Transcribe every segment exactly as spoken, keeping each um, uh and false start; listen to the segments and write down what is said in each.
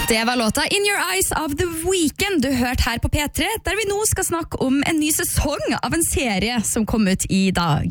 Det var låta In Your Eyes av The Weeknd du hørte her på P tre, der vi nå skal snakke om en ny sesong av en serie som kom ut i dag.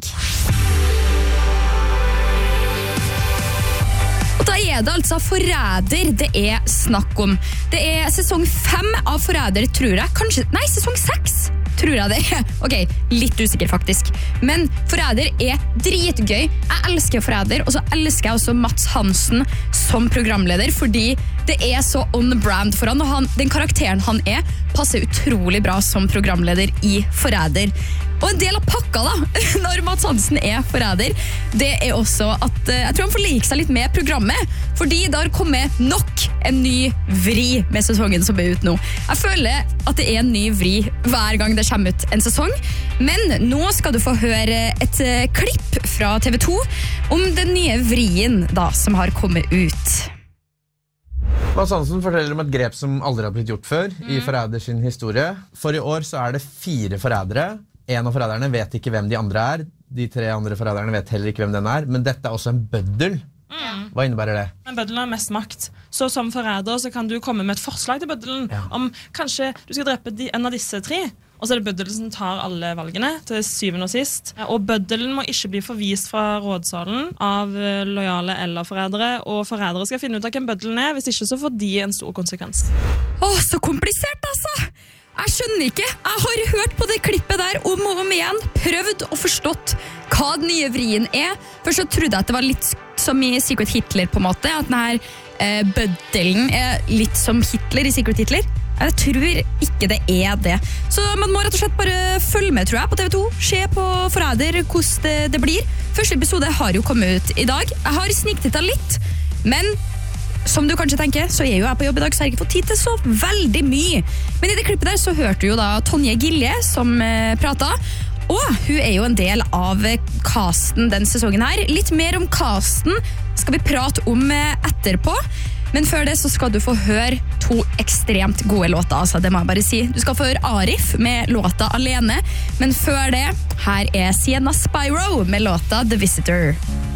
Og da er det altså Forræder det er snakk om. Det er sesong fem av Forræder, tror jeg. Kanskje, nei, sesong seks, tror jeg det er. Ok, litt usikker faktisk. Men Forræder er dritgøy. Jeg elsker Forræder, og så elsker jeg også Mats Hansen som programleder, fordi det er så on brand for han, og han, den karakteren han er, passer utrolig bra som programleder i Forræder. Og en del av pakka da, når Mats Hansen er Forræder, det er også at jeg tror han får like seg litt med programmet, fordi det har kommet nok en ny vri med sesongen som er ut nå. Jeg føler at det er en ny vri hver gang det kommer ut en sesong, men nå skal du få høre et klipp fra T V to om den nye vrien da, som har kommet ut. Mats Hansen forteller om et grep som aldri har blitt gjort før mm. i Forræder sin historie. For i år så er det fire forrædere. En av forræderne vet ikke hvem de andre er. De tre andre forræderne vet heller ikke hvem den er. Men dette er også en bøddel. Mm. Hva innebærer det? En bøddel har mest makt. Så som forræder så kan du komme med et forslag til bøddelen ja. Om kanskje du skal drepe de, en av disse tre. Og så er det bøddelen som tar alle valgene til syvende og sist. Og bøddelen må ikke bli forvist fra rådsalen av lojale eller forrædere. Og forrædere skal finne ut av hvem bøddelen er, hvis ikke så får de en stor konsekvens. Åh, så komplisert altså! Jeg skjønner ikke. Jeg har hørt på det klippet der om og om igjen, prøvd og forstått hva den nye vrien er. Først så trodde jeg at det var litt som i Secret Hitler på en måte, at denne eh, bøddelen er litt som Hitler i Secret Hitler. Jeg tror ikke det er det. Så man må rett og slett bare følge med, tror jeg, på T V to. Se på Forræder hvordan det, det blir. Første episode har jo kommet ut i dag. Jeg har sniktittet litt, men som du kanskje tenker, så er jo jeg på jobb i dag, så jeg har ikke fått tid til så veldig mye. Men i det klippet der så hørte du jo da Tonje Gilje som eh, pratet, og hun er jo en del av casten den sesongen her. Litt mer om casten skal vi prate om eh, etterpå. Men før det så skal du få høre to ekstremt gode låter, altså det må jeg bare si. Du skal få høre Arif med låta Alene, men før det, her er Sienna Spyro med låta The Visitor.